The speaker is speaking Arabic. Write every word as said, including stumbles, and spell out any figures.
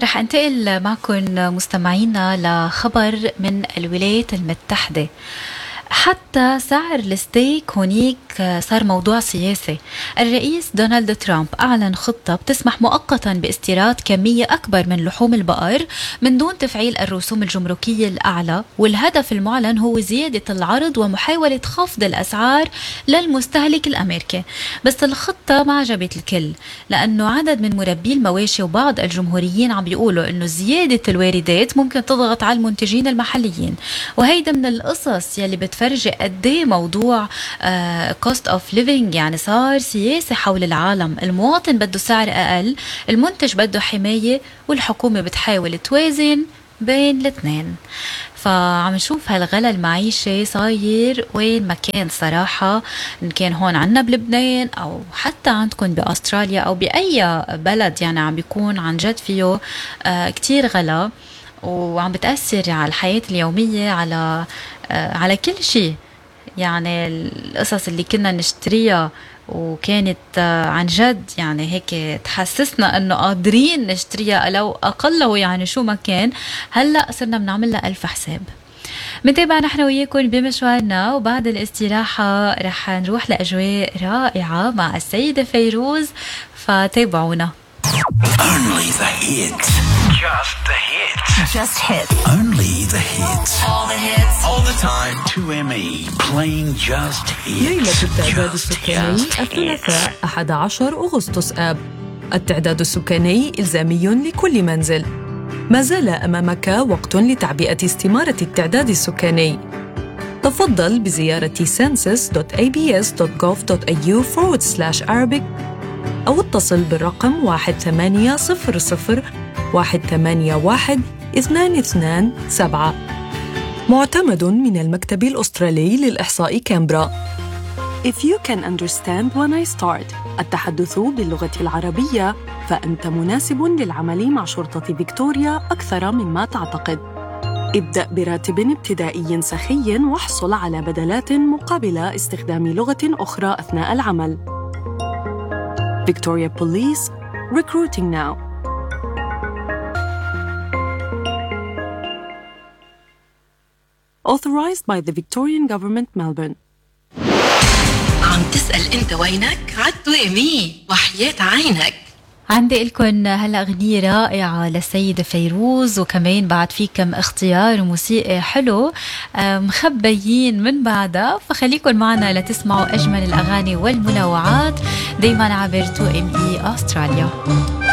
رح انتقل معكم مستمعينا لخبر من الولايات المتحدة. حتى سعر الستيك هونيك صار موضوع سياسي. الرئيس دونالد ترامب أعلن خطة بتسمح مؤقتا باستيراد كمية أكبر من لحوم البقر من دون تفعيل الرسوم الجمركية الأعلى، والهدف المعلن هو زيادة العرض ومحاولة خفض الأسعار للمستهلك الأمريكي. بس الخطة ما عجبت الكل، لأنه عدد من مربي المواشي وبعض الجمهوريين عم بيقولوا أنه زيادة الواردات ممكن تضغط على المنتجين المحليين، وهيدا من القصص يلي بتفرجي قد ايه موضوع كوست اوف ليفينج يعني صار سياسي حول العالم. المواطن بده سعر اقل، المنتج بده حمايه، والحكومه بتحاول توازن بين الاثنين. فعم نشوف هالغلا المعيشي صاير وين ما كان صراحة، إن كان هون عنا بلبنان أو حتى عندكم بأستراليا أو بأي بلد، يعني عم بيكون عن جد فيه آه كتير غلا، وعم بتأثر على الحياة اليومية، على آه على كل شيء. يعني القصص اللي كنا نشتريها وكانت آه عن جد يعني هيك تحسسنا انه قادرين نشتريها لو اقله، يعني شو ما كان، هلأ صرنا بنعمل لها ألف حساب. منتابع نحن وياكم بمشوارنا، وبعد الاستراحة رح نروح لأجواء رائعة مع السيدة فيروز، فتابعونا. Only the hits. Just the hits. Just hits. Only the hits. All the hits. All the time. two M E. Playing just hits. ليلة التعداد Just, السكاني just الثلاثاء أحد عشر أغسطس آب. التعداد السكاني إلزامي لكل منزل. ما زال أمامك وقت لتعبئة استمارة التعداد السكاني. تفضل بزيارة census dot a b s dot gov dot a u forward slash arabic أو اتصل بالرقم واحد ثمانية صفر صفر واحد ثمانية واحد اثنان اثنان سبعة. معتمد من المكتب الأسترالي للإحصاء كامبرا. If you can understand when I start التحدث باللغة العربية، فأنت مناسب للعمل مع شرطة فيكتوريا أكثر مما تعتقد. ابدأ براتب ابتدائي سخي واحصل على بدلات مقابل استخدام لغة أخرى أثناء العمل. Victoria Police, recruiting now. Authorized by the Victorian Government, Melbourne. عم تسأل انت وينك؟ عدو امي وحياة عينك. عندي لكم هلا أغنية رائعة للسيدة فيروز، وكمان بعد في كم اختيار موسيقي حلو مخبيين من بعدها، فخليكن معنا لتسمعوا أجمل الأغاني والمنوعات دايما عبر تو إم إي أستراليا.